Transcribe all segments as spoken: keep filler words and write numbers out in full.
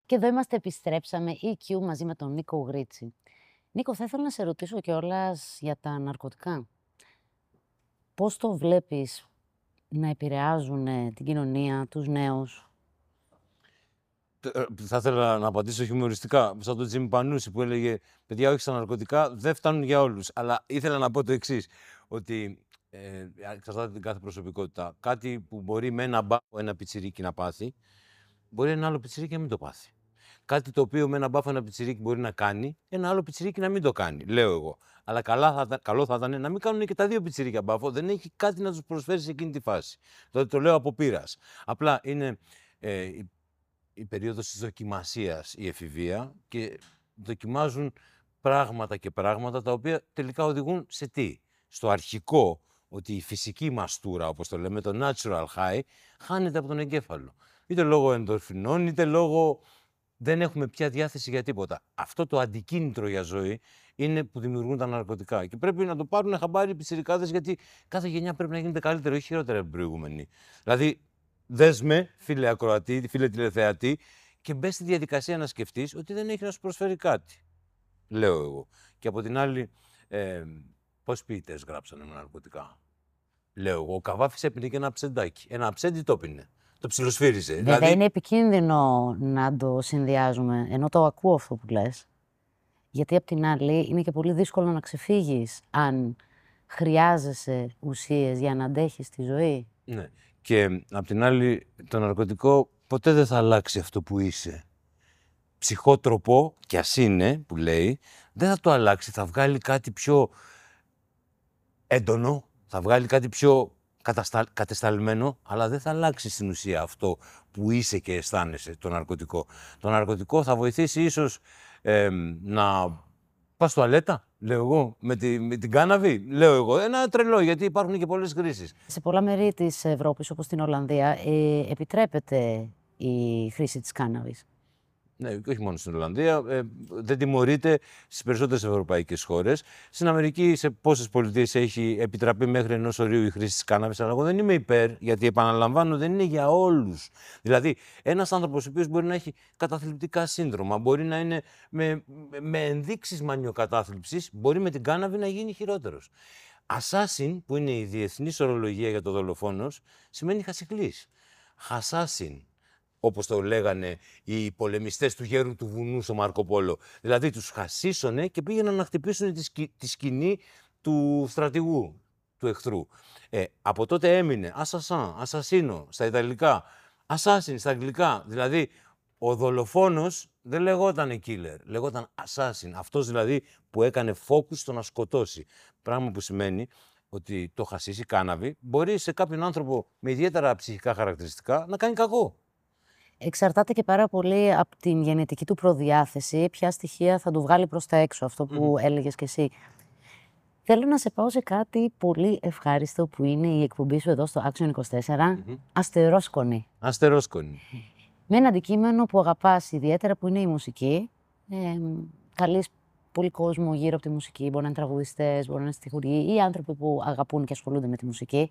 Και εδώ είμαστε, επιστρέψαμε, ι κιου μαζί με τον Νίκο Ουγρίτσι. Νίκο, θα ήθελα να σε ρωτήσω κιόλας για τα ναρκωτικά. Πώς το βλέπεις να επηρεάζουν την κοινωνία, τους νέους? Θα ήθελα να απαντήσω χιουμοριστικά, σαν τον Τζίμι Πανούση που έλεγε «Παιδιά, όχι στα ναρκωτικά, δεν φτάνουν για όλους». Αλλά ήθελα να πω το εξής, ότι ε, εξαρτάται την κάθε προσωπικότητα. Κάτι που μπορεί με ένα μπάφο ένα πιτσιρίκι να πάθει, μπορεί ένα άλλο πιτσιρίκι να μην το πάθει. Κάτι το οποίο με ένα μπάφο ένα πιτσιρίκι μπορεί να κάνει, ένα άλλο πιτσιρίκι να μην το κάνει, λέω εγώ. Αλλά καλά θα, καλό θα ήταν να μην κάνουν και τα δύο πιτσιρίκια μπάφο, δεν έχει κάτι να τους προσφέρει σε εκείνη τη φάση. Δηλαδή το λέω από πείρας. Απλά είναι ε, η, η περίοδος της δοκιμασίας η εφηβεία και δοκιμάζουν πράγματα και πράγματα τα οποία τελικά οδηγούν σε τι? Στο αρχικό, ότι η φυσική μαστούρα, όπως το λέμε, το natural high, χάνεται από τον εγκέφαλο. Είτε λόγω ενδορφινών, είτε λόγω δεν έχουμε πια διάθεση για τίποτα. Αυτό το αντικίνητρο για ζωή είναι που δημιουργούν τα ναρκωτικά. Και πρέπει να το πάρουν χαμπάρι οι πιτσιρικάδες, γιατί κάθε γενιά πρέπει να γίνεται καλύτερη, όχι χειρότερα από την προηγούμενη. Δηλαδή, δέσμε, φίλε ακροατή, φίλε τηλεθεατή, και μπες στη διαδικασία να σκεφτείς ότι δεν έχει να σου προσφέρει κάτι. Λέω εγώ. Και από την άλλη, ε, πόσοι ποιητές γράψανε με ναρκωτικά? Λέω εγώ. Ο Καβάφης έπινε και ένα ψεντάκι. Ένα αψέντη το έπινε. Το ψιλοσφύριζε. Βέβαια, δηλαδή... είναι επικίνδυνο να το συνδυάζουμε, ενώ το ακούω αυτό που λες. Γιατί απ' την άλλη είναι και πολύ δύσκολο να ξεφύγεις αν χρειάζεσαι ουσίες για να αντέχεις τη ζωή. Ναι. Και απ' την άλλη, το ναρκωτικό ποτέ δεν θα αλλάξει αυτό που είσαι. Ψυχότροπο, κι ας είναι, που λέει, δεν θα το αλλάξει. Θα βγάλει κάτι πιο έντονο, θα βγάλει κάτι πιο καταστα... κατεσταλμένο, αλλά δεν θα αλλάξει στην ουσία αυτό που είσαι και αισθάνεσαι, το ναρκωτικό. Το ναρκωτικό θα βοηθήσει ίσως ε, να πας τουαλέτα, λέω εγώ, με, τη, με την κάναβη, λέω εγώ. Ένα τρελό, γιατί υπάρχουν και πολλές χρήσεις. Σε πολλά μέρη της Ευρώπης, όπως στην Ολλανδία, ε, επιτρέπεται η χρήση της κάναβης. Ναι, και όχι μόνο στην Ολλανδία, ε, δεν τιμωρείται στις περισσότερες ευρωπαϊκές χώρες. Στην Αμερική, σε πόσες πολιτείες έχει επιτραπεί μέχρι ενός ορίου η χρήση της κάναβης, αλλά εγώ δεν είμαι υπέρ, γιατί επαναλαμβάνω, δεν είναι για όλους. Δηλαδή, ένας άνθρωπος ο οποίος μπορεί να έχει καταθλιπτικά σύνδρομα, μπορεί να είναι με, με ενδείξεις μανιοκατάθλιψης, μπορεί με την κάναβη να γίνει χειρότερος. Assassin, που είναι η διεθνής ορολογία για το δολοφόνος, σημαίνει χασικλής. Χασάσιν, όπως το λέγανε οι πολεμιστές του γέρου του βουνού στο Μάρκο Πόλο. Δηλαδή τους χασίσωνε και πήγαιναν να χτυπήσουν τη, σκη, τη σκηνή του στρατηγού, του εχθρού. Ε, από τότε έμεινε assassin, assassino στα Ιταλικά, assassin στα Αγγλικά. Δηλαδή ο δολοφόνος δεν λεγόταν killer, λεγόταν assassin. Αυτός δηλαδή που έκανε focus στο να σκοτώσει. Πράγμα που σημαίνει ότι το χασίσι, κάναβη, μπορεί σε κάποιον άνθρωπο με ιδιαίτερα ψυχικά χαρακτηριστικά να κάνει κακό. Εξαρτάται και πάρα πολύ από την γενετική του προδιάθεση, ποια στοιχεία θα του βγάλει προς τα έξω, αυτό που mm-hmm. έλεγες κι εσύ. Θέλω να σε πάω σε κάτι πολύ ευχάριστο που είναι η εκπομπή σου εδώ στο Action είκοσι τέσσερα, mm-hmm. Αστερόσκονη. Αστερόσκονη. Με ένα αντικείμενο που αγαπάς ιδιαίτερα, που είναι η μουσική. Ε, καλείς πολύ κόσμο γύρω από τη μουσική, μπορεί να είναι τραγουδιστές, μπορεί να είναι στιχουργοί ή άνθρωποι που αγαπούν και ασχολούνται με τη μουσική.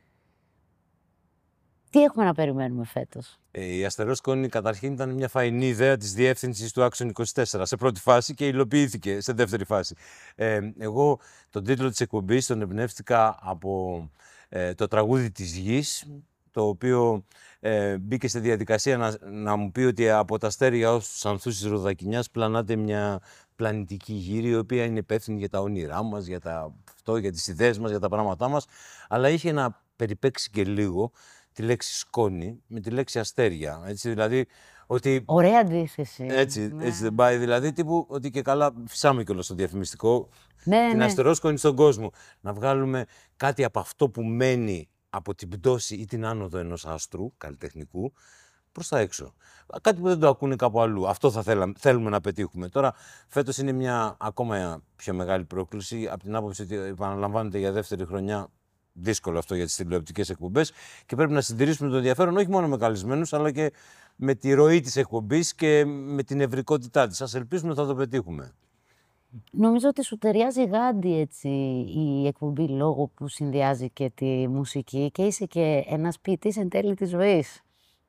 Τι έχουμε να περιμένουμε φέτος? Ε, η Αστερόσκονη καταρχήν ήταν μια φαϊνή ιδέα της διεύθυνσης του Action είκοσι τέσσερα σε πρώτη φάση και υλοποιήθηκε σε δεύτερη φάση. Ε, εγώ τον τίτλο της εκπομπής τον εμπνεύστηκα από ε, το τραγούδι της Γης, το οποίο ε, μπήκε στη διαδικασία να, να μου πει ότι από τα αστέρια ως τους ανθούς της Ροδακινιάς πλανάται μια πλανητική γύρη, η οποία είναι υπεύθυνη για τα όνειρά μας, για, τα, αυτό, για τις ιδέες μας, για τα πράγματά μας, αλλά είχε να περιπέξει και λίγο τη λέξη σκόνη με τη λέξη αστέρια. Έτσι, δηλαδή, ότι... Ωραία αντίθεση. Έτσι, ναι. έτσι δεν πάει. Δηλαδή, τύπου ότι και καλά φυσάμε κιόλας στο διαφημιστικό, ναι, την ναι. αστερόσκονη στον κόσμο. Να βγάλουμε κάτι από αυτό που μένει από την πτώση ή την άνοδο ενός άστρου καλλιτεχνικού προς τα έξω. Κάτι που δεν το ακούνε κάπου αλλού. Αυτό θα θέλαμε, θέλουμε να πετύχουμε. Τώρα, φέτος είναι μια ακόμα πιο μεγάλη πρόκληση, από την άποψη ότι επαναλαμβάνεται για δεύτερη χρονιά. Δύσκολο αυτό για τις τηλεοπτικές εκπομπές και πρέπει να συντηρήσουμε το ενδιαφέρον όχι μόνο με καλεσμένους, αλλά και με τη ροή της εκπομπής και με την ευρικότητά της. Ας ελπίσουμε ότι θα το πετύχουμε. Νομίζω ότι σου ταιριάζει γάντι έτσι η εκπομπή λόγω που συνδυάζει και τη μουσική και είσαι και ένας ποιητής εν τέλει της ζωής.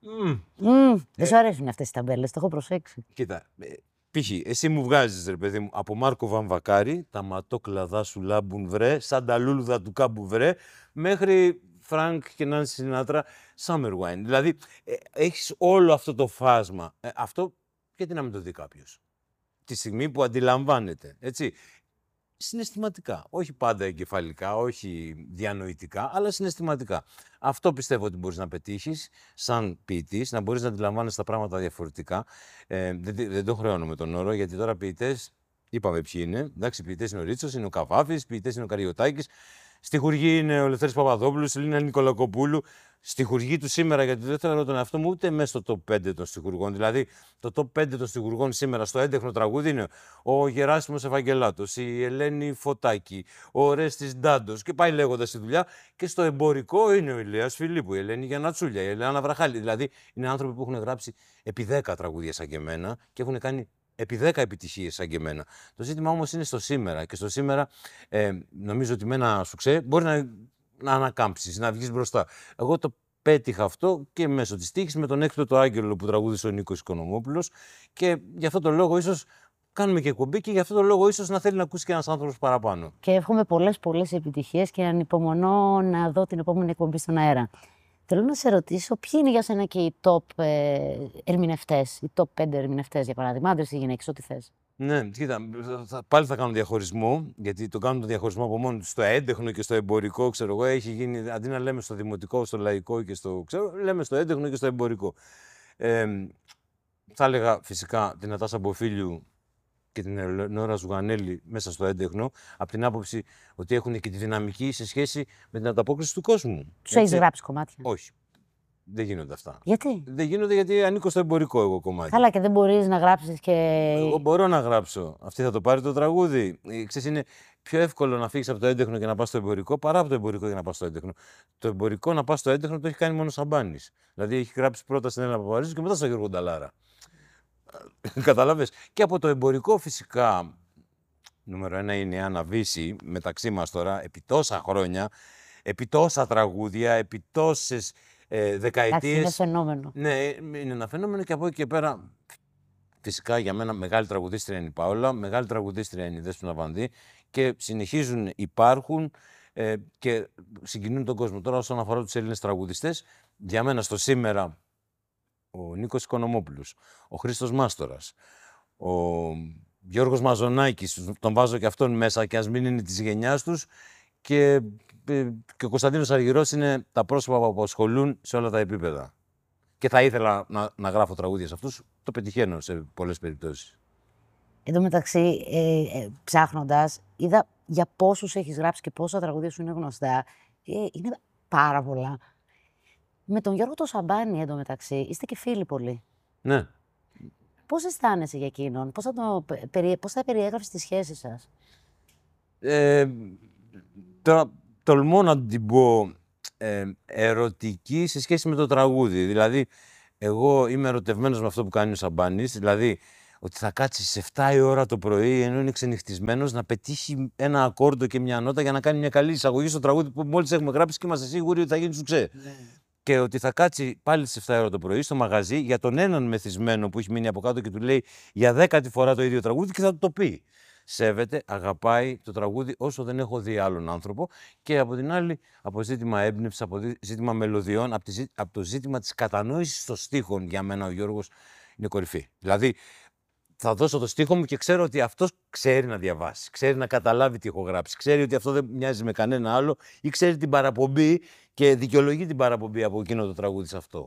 Mm. Mm, δεν Ε, σου αρέσουν αυτές οι ταμπέλες, το έχω προσέξει. Κοίτα, ε, π.χ. εσύ μου βγάζεις, ρε παιδί μου, από Μάρκο Βαμβακάρη, τα ματόκλαδά σου λάμπουν βρε, σαν τα λούλουδα του κάμπου βρε, μέχρι Φρανκ και Νάνση Σινάτρα, Summer Wine. Δηλαδή, ε, έχεις όλο αυτό το φάσμα. Ε, αυτό, γιατί να μην το δει κάποιος. Τη στιγμή που αντιλαμβάνεται, έτσι. Συναισθηματικά, όχι πάντα εγκεφαλικά, όχι διανοητικά, αλλά συναισθηματικά. Αυτό πιστεύω ότι μπορείς να πετύχεις σαν ποιητής, να μπορείς να αντιλαμβάνεσαι τα πράγματα διαφορετικά. Ε, δεν, δεν το χρεώνω με τον όρο, γιατί τώρα ποιητές, είπαμε ποιοι είναι. Εντάξει, ποιητές είναι ο Ρίτσος, είναι ο Καβάφης, ποιητές είναι ο Καριωτάκης. Στιχουργοί είναι ο Λευτέρης Παπαδόπουλος, η Σελίνα Νικολακοπούλου. Στιχουργοί του σήμερα, γιατί δεν θεωρώ τον εαυτό μου ούτε μέσα στο top πέντε των στιχουργών. Δηλαδή, το top πέντε των στιχουργών σήμερα στο έντεχνο τραγούδι είναι ο Γεράσιμος Ευαγγελάτος, η Ελένη Φωτάκη, ο Ορέστης Ντάντος και πάει λέγοντας τη δουλειά. Και στο εμπορικό είναι ο Ηλίας Φιλίππου, η Ελένη Γιαννατσούλια, η Ελένα Βραχάλη. Δηλαδή, είναι άνθρωποι που έχουν γράψει επί δέκα τραγούδια σαν και εμένα και έχουν κάνει επί δέκα επιτυχίες σαν και εμένα. Το ζήτημα όμως είναι στο σήμερα. Και στο σήμερα ε, νομίζω ότι με ένα σουξέ μπορεί να, να ανακάμψεις, να βγεις μπροστά. Εγώ το πέτυχα αυτό και μέσω της τύχης με τον έκτοτο άγγελο που τραγούδισε ο Νίκος Οικονομόπουλος και γι' αυτό το λόγο ίσως κάνουμε και εκπομπή και γι' αυτό το λόγο ίσως να θέλει να ακούσει και ένας άνθρωπος παραπάνω. Και εύχομαι πολλές πολλές επιτυχίες και ανυπομονώ να δω την επόμενη εκπομπή στον αέρα. Θέλω να σε ρωτήσω, ποιοι είναι για σένα και οι top ε, ερμηνευτές, οι top πέντε ερμηνευτές για παράδειγμα, άντρες ή γυναίκες, ό,τι θες. Ναι, κοίτα, θα, πάλι θα κάνω διαχωρισμό, γιατί το κάνουν το διαχωρισμό από μόνο του στο έντεχνο και στο εμπορικό, ξέρω εγώ, έχει γίνει, αντί να λέμε στο δημοτικό, στο λαϊκό και στο, ξέρω, λέμε στο έντεχνο και στο εμπορικό. Ε, θα έλεγα φυσικά την Νατάσα Μποφίλιου και την Ελεονόρα Ζουγανέλη μέσα στο έντεχνο, από την άποψη ότι έχουν και τη δυναμική σε σχέση με την ανταπόκριση του κόσμου. Τους έχεις γράψει κομμάτια? Όχι. Δεν γίνονται αυτά. Γιατί? Δεν γίνονται γιατί ανήκω στο εμπορικό εγώ κομμάτι. Καλά, και δεν μπορείς να γράψεις και... Εγώ μπορώ να γράψω. Αυτή θα το πάρει το τραγούδι. Ξέρεις, είναι πιο εύκολο να φύγεις από το έντεχνο και να πας στο εμπορικό παρά από το εμπορικό για να πας στο έντεχνο. Το εμπορικό να πας στο έντεχνο το έχει κάνει μόνο Σαμπάνης. Δηλαδή έχει γράψει πρώτα στην Έλενα Παπαρίζου και μετά στον Γιώργο Νταλάρα. Καταλάβες. Και από το εμπορικό φυσικά, νούμερο ένα είναι η Άννα Βύση, μεταξύ μας τώρα, επί τόσα χρόνια, επί τόσα τραγούδια, επί τόσες ε, δεκαετίες. Είναι φαινόμενο. Ναι, είναι ένα φαινόμενο και από εκεί και πέρα, φυσικά για μένα μεγάλη τραγουδίστρια είναι η Πάολα, μεγάλη τραγουδίστρια είναι η Δέσποινα Βανδύ και συνεχίζουν, υπάρχουν ε, και συγκινούν τον κόσμο. Τώρα όσον αφορά τους Έλληνες τραγουδιστές, για μένα στο σήμερα ο Νίκος Οικονομόπουλος, ο Χρήστος Μάστορας, ο Γιώργος Μαζονάκης, τον βάζω και αυτόν μέσα και ας μην είναι της γενιάς τους, και, και ο Κωνσταντίνος Αργυρός είναι τα πρόσωπα που απασχολούν σε όλα τα επίπεδα. Και θα ήθελα να, να γράφω τραγούδια σε αυτούς, το πετυχαίνω σε πολλές περιπτώσεις. Εν τω μεταξύ, ε, ε, ψάχνοντας, είδα για πόσους έχεις γράψει και πόσα τραγούδια σου είναι γνωστά. Ε, είναι πάρα πολλά. Με τον Γιώργο το Σαμπάνη, εν τω μεταξύ, είστε και φίλοι πολύ. Ναι. Πώς αισθάνεσαι για εκείνον, πώς θα, το, περι, πώς θα περιέγραφες τη σχέση σας? Ε, τώρα, τολμώ να την πω ε, ερωτική σε σχέση με το τραγούδι. Δηλαδή, εγώ είμαι ερωτευμένος με αυτό που κάνει ο Σαμπάνης, δηλαδή ότι θα κάτσει σε εφτά η ώρα το πρωί, ενώ είναι ξενυχτισμένος, να πετύχει ένα ακόρντο και μια νότα για να κάνει μια καλή εισαγωγή στο τραγούδι που μόλις έχουμε γράψει και είμαστε σίγουροι ότι θα γίνει σουξέ. Ναι. Και ότι θα κάτσει πάλι στις εφτά η ώρα το πρωί στο μαγαζί για τον έναν μεθυσμένο που έχει μείνει από κάτω και του λέει για δέκατη φορά το ίδιο τραγούδι και θα του το πει. Σέβεται, αγαπάει το τραγούδι όσο δεν έχω δει άλλον άνθρωπο και από την άλλη από ζήτημα έμπνευσης, από ζήτημα μελωδιών, από, τη, από το ζήτημα της κατανόησης των στίχων για μένα ο Γιώργος είναι κορυφή. Δηλαδή θα δώσω το στίχο μου και ξέρω ότι αυτός ξέρει να διαβάσει, ξέρει να καταλάβει τι έχω γράψει, ξέρει ότι αυτό δεν μοιάζει με κανένα άλλο ή ξέρει την παραπομπή και δικαιολογεί την παραπομπή από εκείνο το τραγούδι σε αυτό.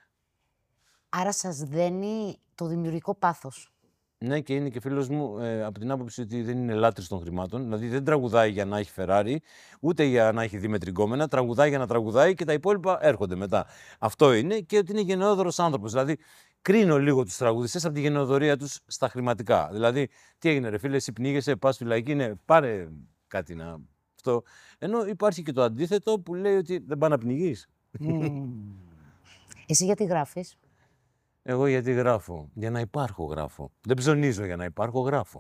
Άρα σας δένει το δημιουργικό πάθος. Ναι, και είναι και φίλος μου ε, από την άποψη ότι δεν είναι λάτρης των χρημάτων. Δηλαδή δεν τραγουδάει για να έχει Ferrari, ούτε για να έχει διμετριγκόμενα. Τραγουδάει για να τραγουδάει και τα υπόλοιπα έρχονται μετά. Αυτό είναι, και ότι είναι γενναιόδωρος άνθρωπος. Δηλαδή κρίνω λίγο τους τραγουδιστές από τη γενναιοδωρία τους στα χρηματικά. Δηλαδή, τι έγινε, ρε φίλε, εσύ πνίγεσαι, πας φυλακή, ναι, πάρε κάτι να. Αυτό. Ενώ υπάρχει και το αντίθετο που λέει ότι δεν πάει να πνιγείς. Mm. Εσύ γιατί γράφεις? Εγώ γιατί γράφω. Για να υπάρχω γράφω. Δεν ψωνίζω για να υπάρχω, γράφω.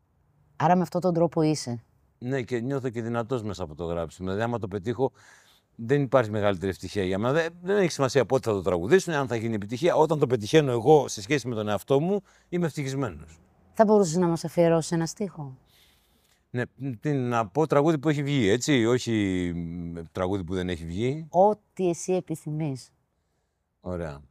Άρα με αυτόν τον τρόπο είσαι. Ναι, και νιώθω και δυνατός μέσα από το γράψιμο. Δηλαδή, άμα το πετύχω, δεν υπάρχει μεγαλύτερη ευτυχία για μένα. Δεν, δεν έχει σημασία πότε θα το τραγουδήσουν, αν θα γίνει επιτυχία. Όταν το πετυχαίνω εγώ σε σχέση με τον εαυτό μου, είμαι ευτυχισμένος. Θα μπορούσες να μας αφιερώσεις ένα στίχο? Ναι, τι, να πω τραγούδι που έχει βγει, έτσι, όχι τραγούδι που δεν έχει βγει. Ό,τι εσύ επιθυμείς. Ωραία.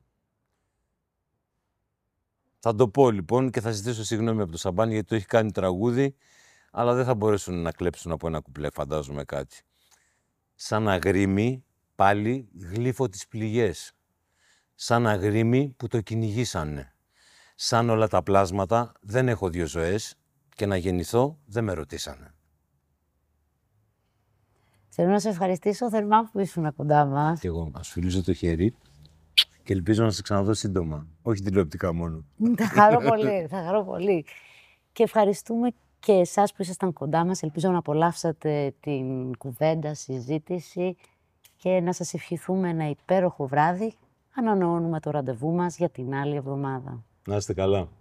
Θα το πω λοιπόν και θα ζητήσω συγγνώμη από το Σαμπάνι γιατί το έχει κάνει τραγούδι, αλλά δεν θα μπορέσουν να κλέψουν από ένα κουπλέ, φαντάζομαι κάτι. Σαν αγρίμι πάλι γλύφω τις πληγές. Σαν αγρίμι που το κυνηγήσανε. Σαν όλα τα πλάσματα δεν έχω δύο ζωές και να γεννηθώ δεν με ρωτήσανε. Θέλω να σε ευχαριστήσω θερμά που ήσουν κοντά μας. Και εγώ ας φιλήσω το χέρι και ελπίζω να σε ξαναδώ σύντομα. Όχι τηλεοπτικά μόνο. Θα χαρώ πολύ, θα χαρώ πολύ. Και ευχαριστούμε και εσάς που ήσασταν κοντά μας. Ελπίζω να απολαύσατε την κουβέντα, συζήτηση και να σας ευχηθούμε ένα υπέροχο βράδυ. Ανανεώνουμε το ραντεβού μας για την άλλη εβδομάδα. Να είστε καλά.